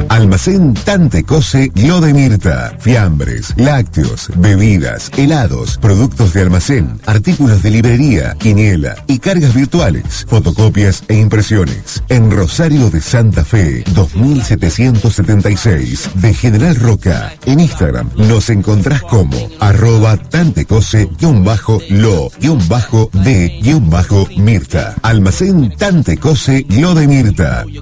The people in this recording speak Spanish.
Almacén Tantecose Lo de Mirta. Fiambres, lácteos, bebidas, helados, productos de almacén, artículos de librería, quiniela y cargas virtuales, fotocopias e impresiones. En Rosario de Santa Fe, 2776 de General Roca. En Instagram nos encontrás como @tantecose_lo_de_Mirta. Almacén Tantecose Lo de Mirta.